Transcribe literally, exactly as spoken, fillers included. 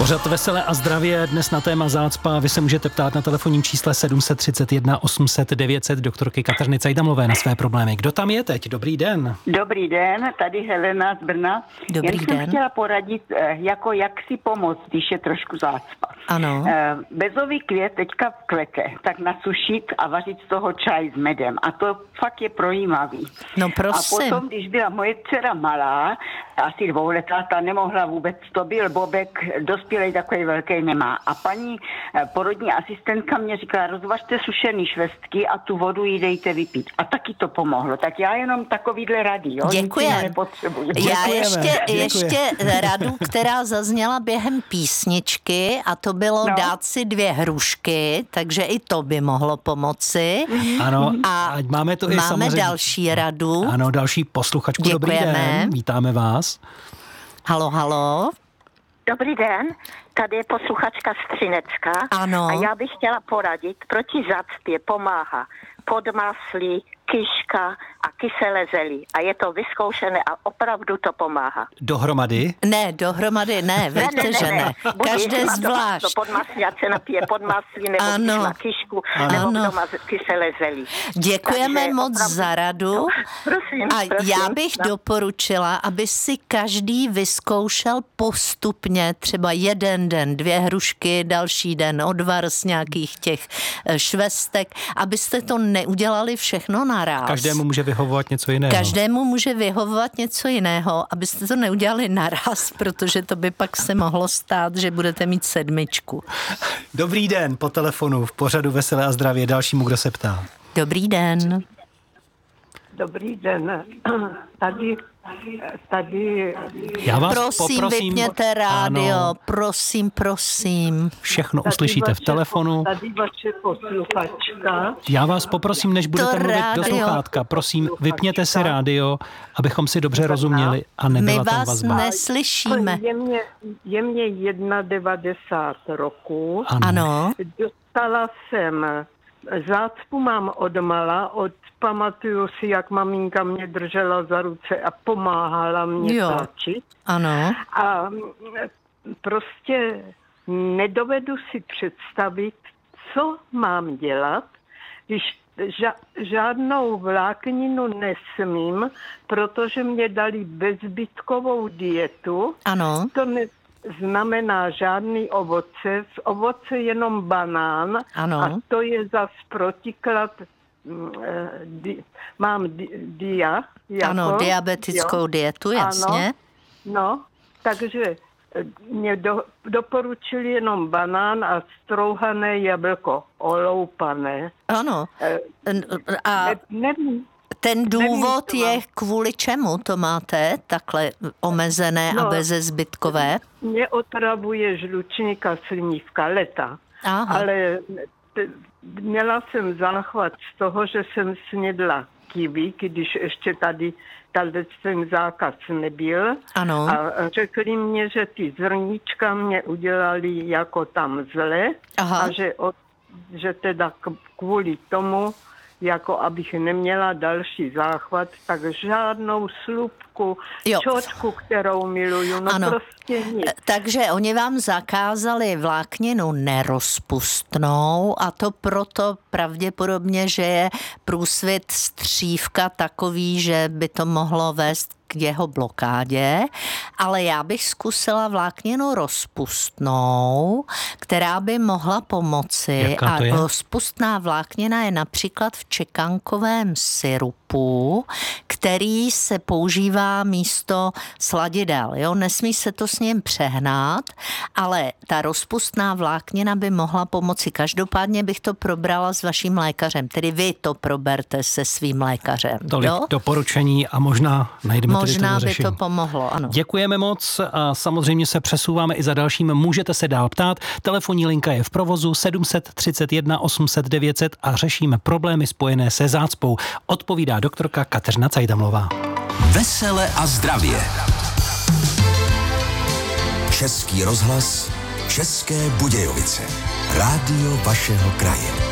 Pořad Veselé a zdravě dnes na téma zácpa. Vy se můžete ptát na telefonním čísle sedm set třicet jedna osm set devět set doktorky Kateřiny Cajdamlové na své problémy. Kdo tam je teď? Dobrý den. Dobrý den, tady Helena z Brna. Dobrý Jen den. jsem chtěla poradit, jako jak si pomoct, když je trošku zácpa. Ano. Bezový květ teďka kvete, tak nasušit a vařit z toho čaj s medem. A to fakt je projímavý. No prosím. A potom, když byla moje dcera malá, asi dvouletá, ta nemohla vůbec, to byl bobek, dospělej takový velký nemá. A paní porodní asistentka mě říkala, rozvařte sušený švestky a tu vodu jí dejte vypít. A taky to pomohlo. Tak já jenom takovýhle rady, jo? Děkujem. Já ještě, Děkujem. ještě radu, která zazněla během písničky, a to bylo No. dát si dvě hrušky, takže i to by mohlo pomoci. Ano, A ať máme to i máme samozřejmě. další radu. Ano, další posluchačku. Dobrý Děkujeme. den, vítáme vás. Halo, halo. Dobrý den, tady je posluchačka Střinecká. Ano. A já bych chtěla poradit, proti zácpě pomáhá podmaslí, kyška a kyselé zelí. A je to vyzkoušené a opravdu to pomáhá. Dohromady. Ne, dohromady ne, víte, že ne. Buď Každé jestli má zvlášť. To podmaslí, ať se napije podmaslí, nebo Ano. když má kyšku, Ano. nebo Ano. kdo má kyselé zelí. Děkujeme Takže moc opravdu- za radu. No, prosím, A prosím. já bych No. doporučila, aby si každý vyzkoušel postupně třeba jeden den dvě hrušky, další den odvar z nějakých těch eh, švestek, abyste to neudělali všechno naráz. Každému může vyhovovat něco jiného. Každému může vyhovovat něco jiného, abyste to neudělali naraz, protože to by pak se mohlo stát, že budete mít sedmičku. Dobrý den, po telefonu v pořadu Veselé a zdravě. Dalšímu, kdo se ptá. Dobrý den. Dobrý den. Tady, tady Já vás Prosím, poprosím. vypněte rádio. Ano, Prosím, prosím. všechno tady uslyšíte v vaše- telefonu. Tady vaše posluchačka. Já vás poprosím, než budete To mluvit do rádio. sluchátka, prosím, vypněte si rádio, abychom si dobře rozuměli a My nebyla tam vás vazba. neslyšíme. Je mě, je mě devadesát jedna roku. Ano. Dostala jsem zácpu, mám odmala, od pamatuju si, jak maminka mě držela za ruce a pomáhala mě Jo. táčit. Ano. A mm, prostě nedovedu si představit, co mám dělat, když ža- žádnou vlákninu nesmím, protože mě dali bezbytkovou dietu. Ano. To neznamená žádný ovoce, z ovoce jenom banán. Ano. A to je zas protiklad. mm, eh, Di, mám di, dia. Jako, Ano, diabetickou jo. dietu, jasně. Ano, no, takže eh, mě do, doporučili jenom banán a strouhané jablko, oloupané. Ano. Eh, A ne, nevím, ten důvod co mám. je, kvůli čemu to máte takhle omezené a No. bezezbytkové? mě otravuje žlučník a slinivka leta, Aha. ale t, měla jsem záchvat z toho, že jsem snědla kiwi, když ještě tady tady ten zákaz nebyl. Ano. A řekli mě, že ty zrníčka mě udělali jako tam zle. Aha. A že, od, že teda k- kvůli tomu, jako abych neměla další záchvat, tak žádnou slupku, Jo. čočku, kterou miluju, no Ano. prostě nic. Takže oni vám zakázali vlákninu nerozpustnou a to proto pravděpodobně, že je průsvit střívka takový, že by to mohlo vést k jeho blokádě, ale já bych zkusila vlákninu rozpustnou, která by mohla pomoci. Jaká to a je? rozpustná vláknina je například v čekankovém syrupu, který se používá místo sladidel. Jo? Nesmí se to s ním přehnat, ale ta rozpustná vláknina by mohla pomoci. Každopádně bych to probrala s vaším lékařem, tedy vy to proberte se svým lékařem. Tolik Jo? doporučení a možná najdeme tedy Možná to by řešení. to pomohlo, ano. Děkujeme moc a samozřejmě se přesouváme i za dalším. Můžete se dál ptát. Telefonní linka je v provozu sedm set třicet jedna osm set devět set a řešíme problémy spojené se zácpou. Odpovídá doktorka Kateřina Cajdamlová. Vesele a zdravě. Český rozhlas, České Budějovice. Rádio vašeho kraje.